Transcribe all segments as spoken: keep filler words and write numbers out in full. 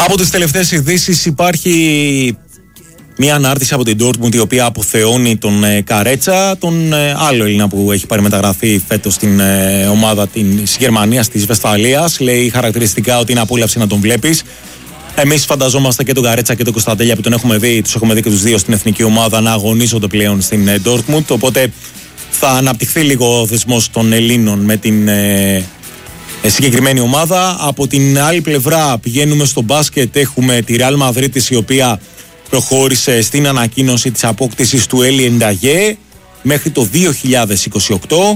Από τις τελευταίες ειδήσεις υπάρχει μια ανάρτηση από την Dortmund η οποία αποθεώνει τον ε, Καρέτσα, τον ε, άλλο Έλληνα που έχει πάρει μεταγραφή φέτος στην ε, ομάδα της Γερμανίας, της Βεσφαλίας. Λέει χαρακτηριστικά ότι είναι απόλαυση να τον βλέπεις. Εμείς φανταζόμαστε και τον Καρέτσα και τον Κωνσταντέλια που τον έχουμε δει, τους έχουμε δει και τους δύο στην εθνική ομάδα να αγωνίζονται πλέον στην ε, Dortmund. Οπότε θα αναπτυχθεί λίγο ο δεσμός των Ελλήνων με την ε, συγκεκριμένη ομάδα. Από την άλλη πλευρά πηγαίνουμε στο μπάσκετ, έχουμε τη Real Madrid η οποία προχώρησε στην ανακοίνωση της απόκτησης του Έλλη Ενταγέ μέχρι το δύο χιλιάδες είκοσι οκτώ.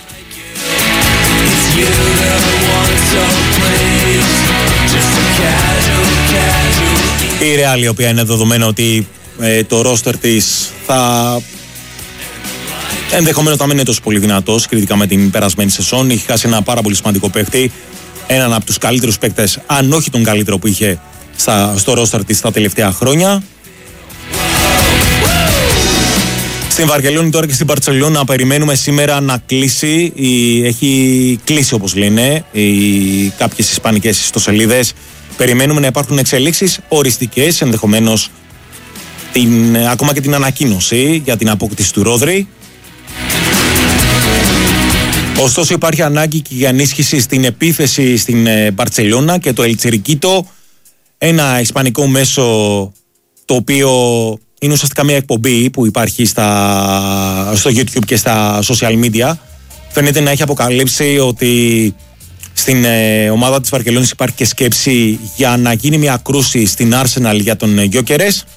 Η Real, η οποία είναι δεδομένο ότι ε, το ρόστερ της θα ενδεχομένως να μην είναι τόσο πολύ δυνατό συγκριτικά με την περασμένη σεζόν. Έχει χάσει ένα πάρα πολύ σημαντικό παίκτη, έναν από τους καλύτερους παίκτες, αν όχι τον καλύτερο που είχε στα, στο ρόστερ της τα τελευταία χρόνια. Στην Βαρκελόνη τώρα και στην Μπαρτσελόνα περιμένουμε σήμερα να κλείσει, η, έχει κλείσει όπως λένε οι, κάποιες ισπανικές ιστοσελίδες. Περιμένουμε να υπάρχουν εξελίξεις οριστικές, ενδεχομένως την, ακόμα και την ανακοίνωση για την απόκτηση του Ρόδρυ. Ωστόσο υπάρχει ανάγκη και για ενίσχυση στην επίθεση στην Μπαρτσελόνα και το El Chiringuito, ένα ισπανικό μέσο το οποίο είναι ουσιαστικά μια εκπομπή που υπάρχει στα, στο YouTube και στα social media. Φαίνεται να έχει αποκαλύψει ότι στην ε, ομάδα της Βαρκελόνης υπάρχει και σκέψη για να γίνει μια κρούση στην Arsenal για τον Gyökeres.